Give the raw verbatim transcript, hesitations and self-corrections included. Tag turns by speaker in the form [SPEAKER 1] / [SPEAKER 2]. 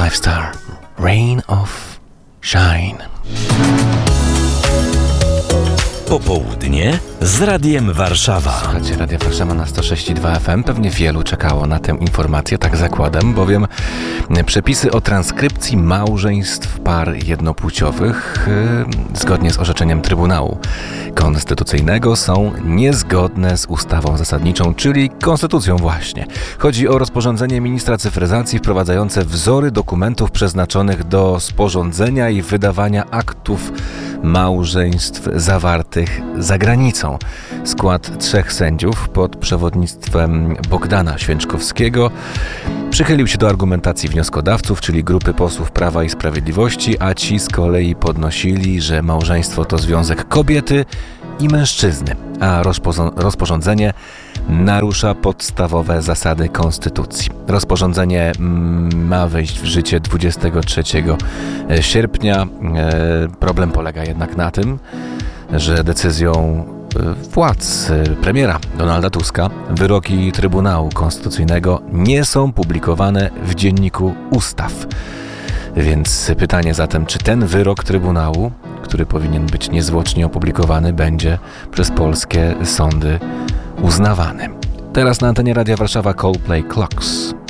[SPEAKER 1] Five Star, Rain of Shine.
[SPEAKER 2] Popołudnie z Radiem Warszawa.
[SPEAKER 1] Słuchajcie, Radia Warszawa na sto sześć i dwa F M. Pewnie wielu czekało na tę informację, tak zakładam, bowiem przepisy o transkrypcji małżeństw par jednopłciowych yy, zgodnie z orzeczeniem Trybunału Konstytucyjnego są niezgodne z ustawą zasadniczą, czyli konstytucją właśnie. Chodzi o rozporządzenie ministra cyfryzacji wprowadzające wzory dokumentów przeznaczonych do sporządzenia i wydawania aktów małżeństw zawartych za granicą. Skład trzech sędziów pod przewodnictwem Bogdana Święczkowskiego przychylił się do argumentacji wnioskodawców, czyli grupy posłów Prawa i Sprawiedliwości, a ci z kolei podnosili, że małżeństwo to związek kobiety i mężczyzny, a rozporządzenie narusza podstawowe zasady konstytucji. Rozporządzenie ma wejść w życie dwudziestego trzeciego sierpnia. Problem polega jednak na tym, że decyzją władz premiera Donalda Tuska wyroki Trybunału Konstytucyjnego nie są publikowane w Dzienniku Ustaw. Więc pytanie zatem, czy ten wyrok Trybunału, który powinien być niezwłocznie opublikowany, będzie przez polskie sądy uznawany. Teraz na antenie Radia Warszawa Coldplay Clocks.